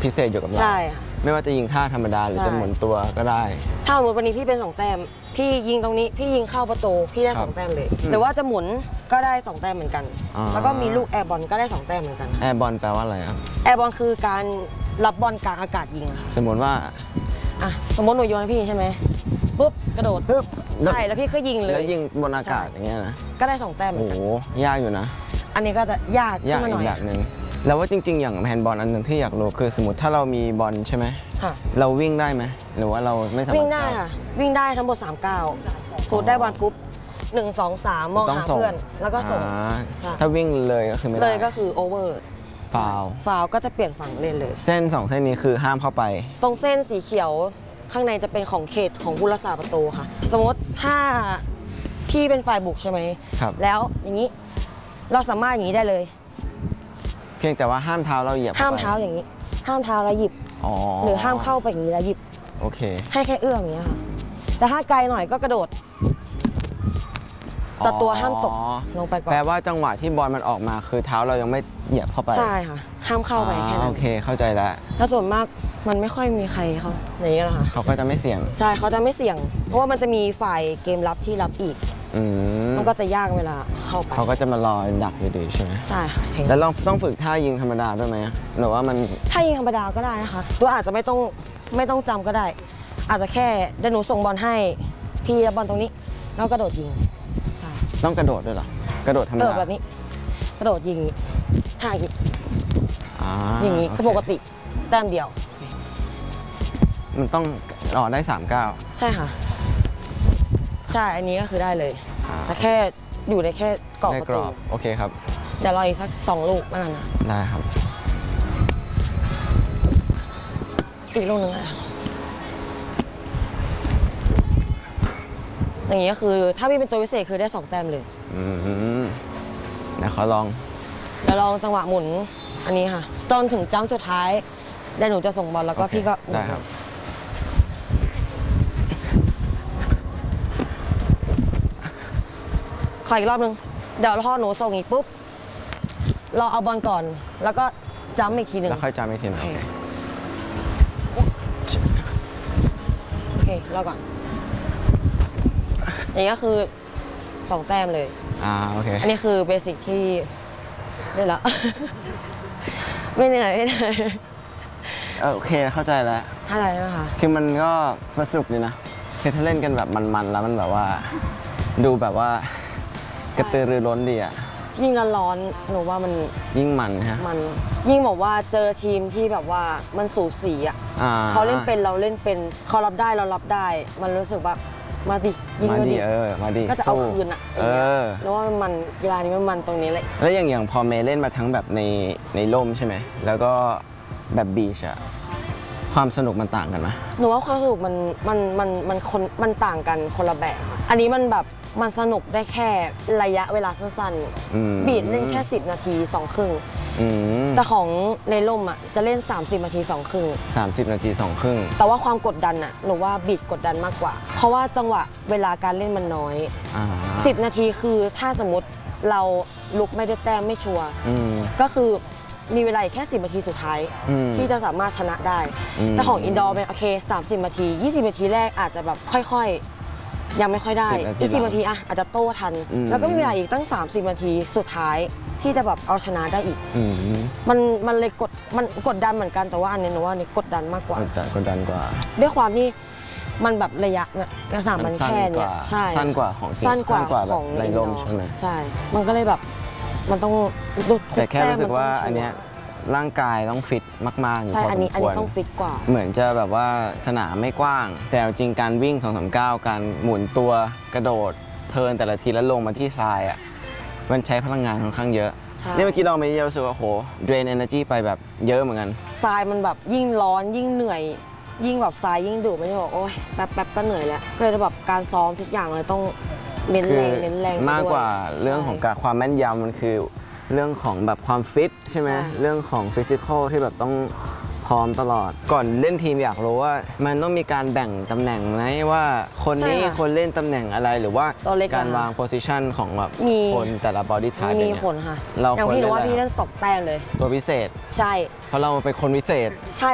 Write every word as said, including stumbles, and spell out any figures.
พิเศษอยู่กับเราใช่ไม่ว่าจะยิงท่าธรรมดาหรือจะหมุนตัวก็ได้ถ้าสมมติวันนี้พี่เป็นสองแต้มพี่ยิงตรงนี้พี่ยิงเข้าประตูพี่ได้สองแต้มเลยหรือว่าจะหมุนก็ได้สองแต้มเหมือนกันแล้วก็มีลูกแอร์บอลก็ได้สองแต้มเหมือนกันแอร์บอลแปลว่าอะไรครับแอร์บอลคือการรับบอลกลางอากาศยิงค่ะสมมติว่าอ่ะสมมติหนูโยนให้พี่ใช่ไหมปุ๊บกระโดดปุ๊บใช่แล้วพี่ก็ยิงเลยแล้วยิงบนอากาศอย่างเงี้ยนะก็ได้สองแต้มเหมือนกันโอ้ยากอยู่นะอันนี้ก็จะยากยากอีกแบบนึงแล้วว่าจริงๆอย่างแฮนด์บอลอันหนึ่งที่อยากรู้คือสมมติถ้าเรามีบอลใช่ไหมเราวิ่งได้ไหมหรือว่าเราไม่สามารถวิ่งได้ค่ะวิ่งได้ทั้งหมดสามเก้าถูดได้บอลปุ๊บหนึ่งสองสามมองหาเพื่อนแล้วก็ส่งถ้าวิ่งเลยก็คือไม่ได้เลยก็คือโอเวอร์ฟาวฟาวก็จะเปลี่ยนฝั่งเล่นเลยเส้นสองเส้นนี้คือห้ามเข้าไปตรงเส้นสีเขียวข้างในจะเป็นของเขตของผู้รักษาประตูค่ะสมมติถ้าพี่เป็นฝ่ายบุกใช่ไหมครับแล้วอย่างนี้เราสามารถอย่างนี้ได้เลยเพียงแต่ว่าห้ามเท้าเราเหยียบห้ามเท้าอย่างนี้ห้ามเท้าแล้วหยิบหรือห้ามเข้าไปอย่างนี้แล้วหยิบโอเคให้แค่เอื้อมอย่างนี้ค่ะแต่ถ้าไกลหน่อยก็กระโดดแต่ตัวห้ามตกลงไปก่อนแปลว่าจังหวะที่บอลมันออกมาคือเท้าเรายังไม่เหยียบเข้าไปใช่ค่ะห้ามเข้าไปแค่นั้นโอเคเข้าใจแล้วแล้วส่วนมากมันไม่ค่อยมีใครเขาอย่างนี้แหละค่ะเขาก็จะไม่เสี่ยงใช่เขาจะไม่เสี่ยงเพราะว่ามันจะมีฝ่ายเกมรับที่รับอีกมันก็จะยากเวลาเข้าไปเขาก็จะมารอดักอยู่ดีใช่ไหมใช่ค่ะแล้วลองต้องฝึกท่ายิงธรรมดาด้วยไหมหรือว่ามันท่ายิงธรรมดาก็ได้นะคะตัวอาจจะไม่ต้องไม่ต้องจำก็ได้ อาจจะแค่เดี๋ยวหนูส่งบอลให้พี่รับบอลตรงนี้แล้วกระโดดยิงใช่ต้องกระโดดด้วยเหรอกระโดดธรรมดากระโดดแบบนี้กระโดดยิงท่ายิงอย่างนี้ปกติแต้มเดียวมันต้องอ๋อได้สามเก้าใช่ค่ะใช่อันนี้ก็คือได้เลยแต่แค่อยู่ในแค่กรอบประตูโอเคครับเดี๋ยวรออีกสักสองลูกไม่นานนะได้ครับอีกลูกหนึ่งนะอย่างนี้ก็คือถ้าพี่เป็นตัวพิเศษคือได้สองแต้มเลยอืมเดี๋ยวขอลองเดี๋ยวลองจังหวะหมุนอันนี้ค่ะจนถึงจ้ำสุดท้ายเดี๋ยวหนูจะส่งบอลแล้วก็พี่ก็ได้ครับขออีกรอบนึงเดี๋ยวพอหนูส่งอีกปุ๊บเราเอาบอลก่อนแล้วก็จ้ำอีกทีหนึ่งแล้วค่อยจ้ำอีกทีหนึ่งโอเครอก่อนอย่างนี้ก็คือสองแต้มเลยอ่าโอเคอันนี้คือเบสิกที่ได้แล้วไม่เหนื่อยไม่เหนื่อยโอเคเข้าใจแล้วเข้าใจไหมคะคือมันก็สนุกดีนะคือถ้าเล่นกันแบบมันๆแล้วมันแบบว่าดูแบบว่ากระตือรือร้นดีอ่ะยิ่งร้อนหนูว่ามันยิ่งมันฮะมันยิ่งบอกว่าเจอทีมที่แบบว่ามันสูสีอ่ะเขาเล่นเป็นเราเล่นเป็นเขารับได้เรารับได้มันรู้สึกแบบมาดิยิงมาดิเออมาดิก็จะเอาคืนอ่ะเออแล้วว่ามันกีฬานี้มันมันตรงนี้เลยแล้วอย่างอย่างพอเมย์เล่นมาทั้งแบบในในร่มใช่ไหมแล้วก็แบบบีชอะความสนุกมันต่างกันไหมหนูว่าความสนุกมันมันมันมันคนมันต่างกันคนละแบบอันนี้มันแบบมันสนุกได้แค่ระยะเวลาสั้นๆบีดเล่นแค่สิบนาทีสองครึ่งแต่ของในร่มอ่ะจะเล่นสามสิบนาทีสองครึ่งสามสิบนาทีสองครึ่งแต่ว่าความกดดันอ่ะหนูว่าบีดกดดันมากกว่าเพราะว่าจังหวะเวลาการเล่นมันน้อยสิบนาทีคือถ้าสมมติเราลุกไม่ได้แต้มไม่ชัวร์ก็คือมีเวลาแค่สิบนาทีสุดท้ายที่จะสามารถชนะได้แต่ของอินดอร์เป็นโอเคสามสิบนาทียี่สิบนาทีแรกอาจจะแบบค่อยๆยังไม่ค่อยได้อีกสิบนาทีอะอาจจะโต้ทันแล้วก็มีเวลาอีกตั้งสามสิบนาทีสุดท้ายที่จะแบบเอาชนะได้อีกมันมันเลยกดมันกดดันเหมือนกันแต่ว่าอันนี้หนูว่านี่กดดันมากกว่ากดดันกว่าด้วยความที่มันแบบระยะเนี่ยกระสามมันแค่เนี่ยใช่สั้นกว่าของสั้นกว่าของในลมใช่ไหมใช่มันก็เลยแบบมันต้องแต่แค่รู้สึกว่าอันเนี้ยร่างกายต้องฟิตมากๆอยู่พอสมควรใช่อันนี้อันนี้ต้องฟิตกว่าเหมือนจะแบบว่าสนามไม่กว้างแต่จริงการวิ่ง สองสามเก้า การหมุนตัวกระโดดเทิร์นแต่ละทีแล้วลงมาที่ทรายอ่ะมันใช้พลังงานค่อนข้างเยอะนี่เมื่อกี้เราไม่ได้รู้สึกว่าโหเดรนเอเนอร์จีไปแบบเยอะเหมือนกันทรายมันแบบยิ่งร้อนยิ่งเหนื่อยยิ่งแบบทรายยิ่งดุไม่ใช่บอกโอ๊ยแป๊บแป๊บก็เหนื่อยแล้วเลยแบบการซ้อมทุกอย่างเลยต้องเน้นแรงเน้นแรงมากกว่าเรื่องของการความแม่นยำมันคือเรื่องของแบบความฟิตใช่ไหมเรื่องของฟิสิกอลที่แบบต้องพร้อมตลอดก่อนเล่นทีมอยากรู้ว่ามันต้องมีการแบ่งตำแหน่งไหมว่าคนนี้คนเล่นตำแหน่งอะไรหรือว่าการวางโพสิชันของแบบคนแต่ละบอดี้ไทป์มีผลค่ะเราอย่างพี่รู้ว่าพี่เล่นตกแต้มเลยตัวพิเศษใช่เพราะเราเป็นคนพิเศษใช่